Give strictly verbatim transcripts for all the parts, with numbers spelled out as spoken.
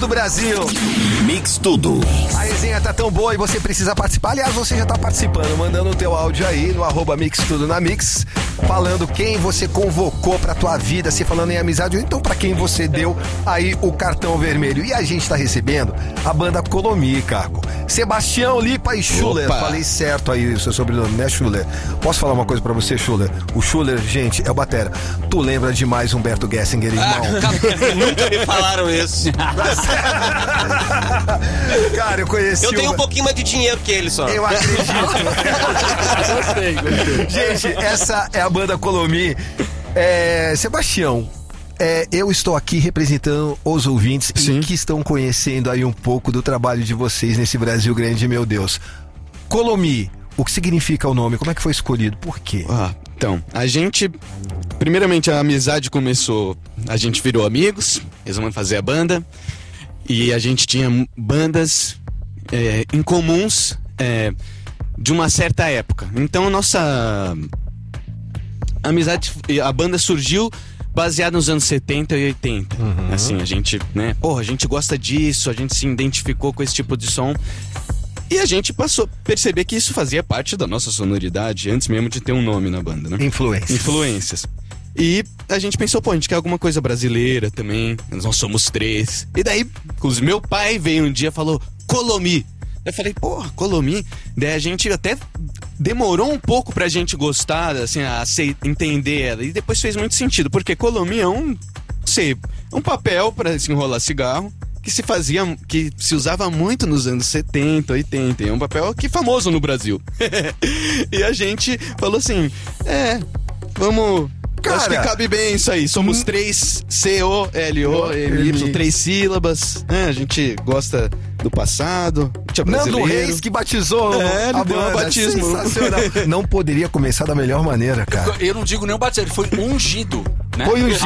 do Brasil. Mix Tudo. A resenha tá tão boa e você precisa participar. Aliás, você já tá participando, mandando o teu áudio aí no arroba Mix Tudo na Mix, falando quem você convocou pra tua vida, se falando em amizade, ou então pra quem você deu aí o cartão vermelho. E a gente tá recebendo a banda Colomi, Caco. Sebastião Lipa e Schuller. Opa. Falei certo aí o seu sobrenome, né, Schuller? Posso falar uma coisa pra você, Schuller? O Schuller, gente, é o batera. Tu lembra demais Humberto Gessinger, irmão? Ah, nunca me falaram isso. Cara, eu conheci... Eu tenho uma... um pouquinho mais de dinheiro que ele só. Eu acredito. Gostei, gostei. Gente, essa é a banda Colomi. É, Sebastião, é, eu estou aqui representando os ouvintes Sim. que estão conhecendo aí um pouco do trabalho de vocês nesse Brasil grande, meu Deus. Colomi, o que significa o nome? Como é que foi escolhido? Por quê? Ah, então, a gente... Primeiramente, a amizade começou... A gente virou amigos, resolvemos fazer a banda. E a gente tinha bandas é, incomuns é, de uma certa época. Então, a nossa amizade... A banda surgiu baseada nos anos setenta e oitenta. Uhum. Assim, a gente, né? Porra, a gente gosta disso, a gente se identificou com esse tipo de som. E a gente passou a perceber que isso fazia parte da nossa sonoridade, antes mesmo de ter um nome na banda, né? Influência. Influências. E a gente pensou, pô, a gente quer alguma coisa brasileira também. Nós somos três. E daí, inclusive, meu pai veio um dia e falou, Colomi. Eu falei, porra, Colomi. Daí a gente até demorou um pouco pra gente gostar, assim, a se- entender ela. E depois fez muito sentido, porque Colomi é um, não sei, é um papel pra se enrolar cigarro, que se fazia, que se usava muito nos anos setenta, oitenta. É um papel que é famoso no Brasil. E a gente falou assim, é, vamos... Cara, acho que cabe bem isso aí. Somos hum, três C O L O M Y, três sílabas. É, a gente gosta do passado. A gente é Nando brasileiro. Reis que batizou É, ele a deu um banda. batismo. Sensacional. Não poderia começar da melhor maneira, cara. Eu não digo nem o batismo, ele foi ungido, né? Foi ungido.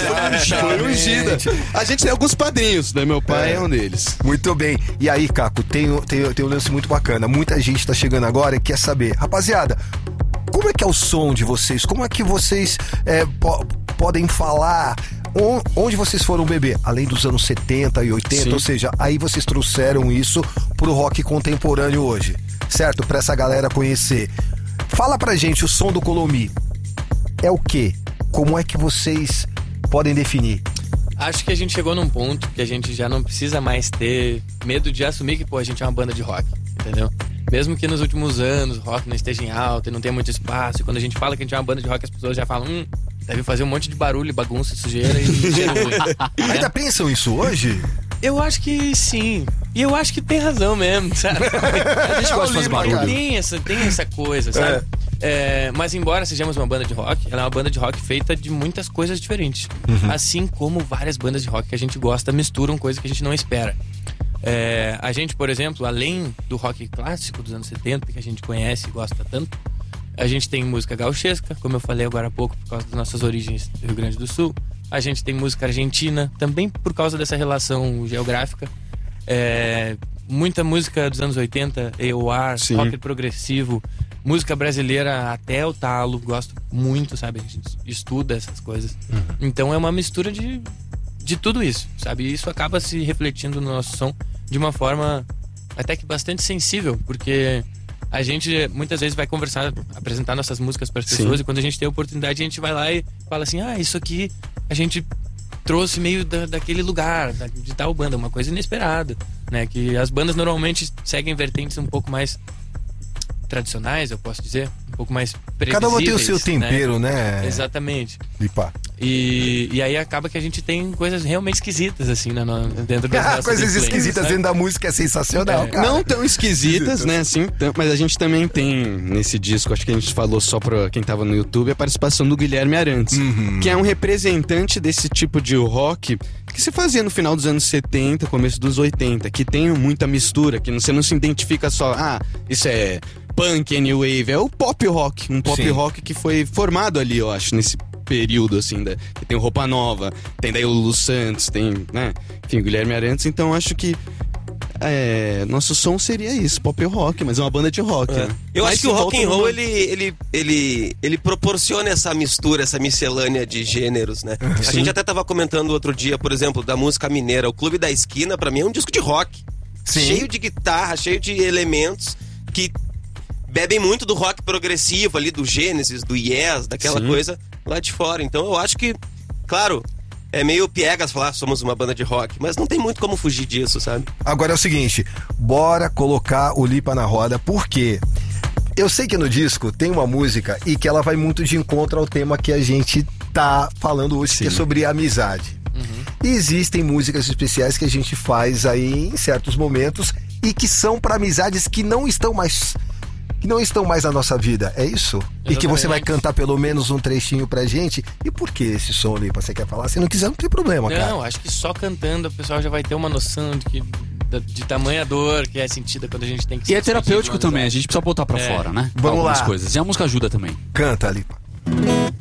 Foi ungida. A gente tem alguns padrinhos, né? Meu pai é, É. um deles. Muito bem. E aí, Caco, tem, tem, tem um lance muito bacana. Muita gente tá chegando agora e quer saber. Rapaziada, como é que é o som de vocês? Como é que vocês é, po- podem falar? On- Onde vocês foram beber? Além dos anos setenta e oitenta, Sim. ou seja, aí vocês trouxeram isso pro rock contemporâneo hoje, certo? Pra essa galera conhecer. Fala pra gente, o som do Colomi é o quê? Como é que vocês podem definir? Acho que a gente chegou num ponto que a gente já não precisa mais ter medo de assumir que, pô, a gente é uma banda de rock, entendeu? Mesmo que nos últimos anos o rock não esteja em alta e não tenha muito espaço, e quando a gente fala que a gente é uma banda de rock, as pessoas já falam, hum, deve fazer um monte de barulho, bagunça, sujeira e cheiro ruim. Ainda pensam isso hoje? Eu acho que sim. E eu acho que tem razão mesmo, sabe? A gente gosta de fazer barulho. Tem essa, tem essa coisa, sabe? É, mas embora sejamos uma banda de rock, ela é uma banda de rock feita de muitas coisas diferentes. Assim como várias bandas de rock que a gente gosta misturam coisas que a gente não espera. É, a gente, por exemplo, além do rock clássico dos anos setenta, que a gente conhece e gosta tanto, a gente tem música gauchesca, como eu falei agora há pouco, por causa das nossas origens do Rio Grande do Sul. A gente tem música argentina, também por causa dessa relação geográfica. É, muita música dos anos oitenta, A O R, Sim. rock progressivo, música brasileira até o talo, gosto muito, sabe? A gente estuda essas coisas. Então é uma mistura de, de tudo isso, sabe? E isso acaba se refletindo no nosso som de uma forma até que bastante sensível, porque a gente muitas vezes vai conversar, apresentar nossas músicas para as pessoas, Sim. e quando a gente tem a oportunidade, a gente vai lá e fala assim, ah, isso aqui a gente trouxe meio da, daquele lugar, da, de tal banda, uma coisa inesperada, né? Que as bandas normalmente seguem vertentes um pouco mais tradicionais, eu posso dizer, um pouco mais previsíveis. Cada uma tem o seu tempero, né? né? Exatamente. Lipa. E, e aí acaba que a gente tem coisas realmente esquisitas, assim, né, no, dentro das nossas Coisas influências, esquisitas né? dentro da música é sensacional, É. cara. Não tão esquisitas, né, assim, tam- mas a gente também tem nesse disco, acho que a gente falou só pra quem tava no YouTube, a participação do Guilherme Arantes, que é um representante desse tipo de rock que se fazia no final dos anos setenta, começo dos oitenta, que tem muita mistura, que você não se identifica só, ah, isso é punk, new wave, é o pop rock, um pop Sim. rock que foi formado ali, eu acho, nesse período, assim, da, que tem o Roupa Nova, tem daí o Lulu Santos, tem, né, enfim, o Guilherme Arantes, então acho que é, nosso som seria isso, pop rock, mas é uma banda de rock. É. Né? Eu Mas acho que o rock and volta roll numa- ele, ele, ele, ele proporciona essa mistura, essa miscelânea de gêneros, né? A Sim. gente até tava comentando outro dia, por exemplo, da música mineira. O Clube da Esquina, pra mim, é um disco de rock. Sim. Cheio de guitarra, cheio de elementos que bebem muito do rock progressivo ali, do Gênesis, do Yes, daquela Sim. coisa lá de fora. Então eu acho que, claro, é meio piegas falar somos uma banda de rock, mas não tem muito como fugir disso, sabe? Agora é o seguinte, bora colocar o Lipa na roda, por quê? Eu sei que no disco tem uma música e que ela vai muito de encontro ao tema que a gente tá falando hoje, que é Sim. sobre amizade. E existem músicas especiais que a gente faz aí em certos momentos e que são para amizades que não estão mais que não estão mais na nossa vida, é isso? E que você vai Exatamente. cantar pelo menos um trechinho pra gente. E por que esse som, Lipa? Você quer falar? Se não quiser, não tem problema, cara. Não, acho que só cantando o pessoal já vai ter uma noção de que da- de tamanha dor que é sentida quando a gente tem que E é se terapêutico despedir de uma também, a amizade. gente precisa botar pra É. fora, né? Vamos Algumas lá. coisas. E a música ajuda também. Canta, Lipa.